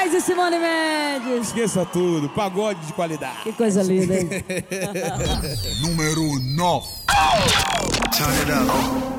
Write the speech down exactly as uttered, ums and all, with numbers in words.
Moraes e Simone Mendes. Esqueça tudo, pagode de qualidade. Que coisa linda, hein? Número nove. Turn it up.